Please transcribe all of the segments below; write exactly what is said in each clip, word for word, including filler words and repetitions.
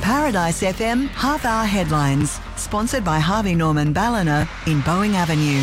Paradise F M half-hour headlines, sponsored by Harvey Norman Ballina in Boeing Avenue.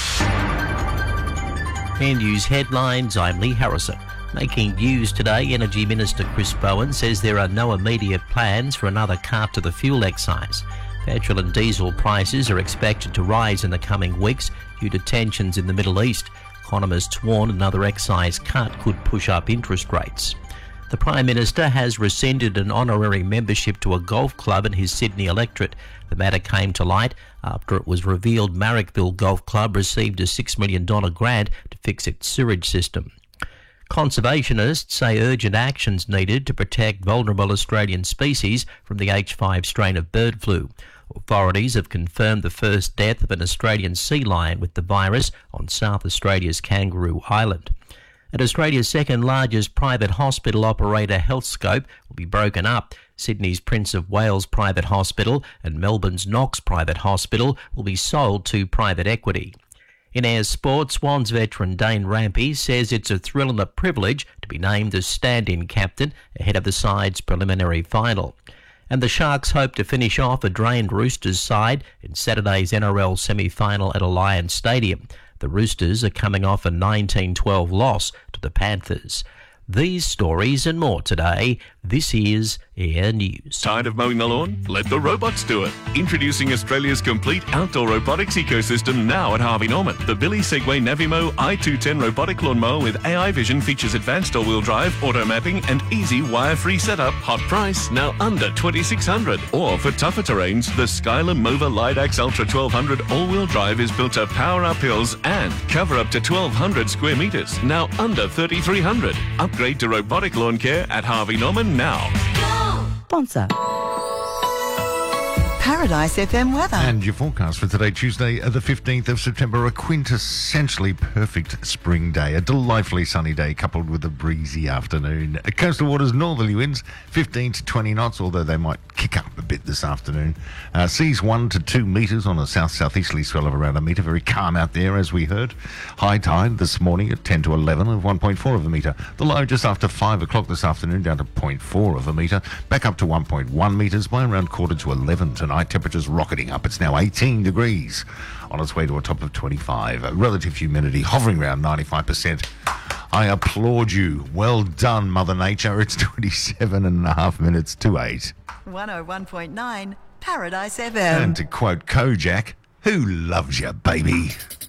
Fair News headlines, I'm Lee Harrison. Making news today, Energy Minister Chris Bowen says there are no immediate plans for another cut to the fuel excise. Petrol and diesel prices are expected to rise in the coming weeks due to tensions in the Middle East. Economists warn another excise cut could push up interest rates. The Prime Minister has rescinded an honorary membership to a golf club in his Sydney electorate. The matter came to light after it was revealed Marrickville Golf Club received a six million dollars grant to fix its sewage system. Conservationists say urgent actions needed to protect vulnerable Australian species from the H five strain of bird flu. Authorities have confirmed the first death of an Australian sea lion with the virus on South Australia's Kangaroo Island. And Australia's second largest private hospital operator, Healthscope, will be broken up. Sydney's Prince of Wales Private Hospital and Melbourne's Knox Private Hospital will be sold to private equity. In Ayers Sport, Swans veteran Dane Rampey says it's a thrill and a privilege to be named as stand-in captain ahead of the side's preliminary final. And the Sharks hope to finish off a drained Roosters side in Saturday's N R L semi-final at Alliance Stadium. The Roosters are coming off a nineteen twelve loss to the Panthers. These stories and more today. This is Air News. Tired of mowing the lawn? Let the robots do it. Introducing Australia's complete outdoor robotics ecosystem now at Harvey Norman. The Billy Segway Navimo I two ten robotic lawnmower with A I vision features advanced all-wheel drive, auto mapping and easy wire-free setup. Hot price, now under twenty-six hundred dollars. Or for tougher terrains, the Skyler Mova Lidax Ultra twelve hundred all-wheel drive is built to power up hills and cover up to twelve hundred square metres, now under thirty-three hundred dollars. Upgrade to robotic lawn care at Harvey Norman now. Sponsor. Paradise F M weather. And your forecast for today, Tuesday, the fifteenth of September, a quintessentially perfect spring day, a delightfully sunny day coupled with a breezy afternoon. Coastal waters, northerly winds, fifteen to twenty knots, although they might kick up a bit this afternoon. Uh, seas one to two metres on a south-southeasterly swell of around a metre. Very calm out there, as we heard. High tide this morning at ten to eleven of one point four of a metre. The low just after five o'clock this afternoon down to zero point four of a metre. Back up to one point one metres by around quarter to eleven tonight. Temperatures rocketing up. It's now eighteen degrees on its way to a top of twenty-five. Uh, relative humidity hovering around ninety-five percent. I applaud you. Well done, Mother Nature. It's twenty-seven and a half minutes to eight. one oh one point nine Paradise F M. And to quote Kojak, who loves you, baby?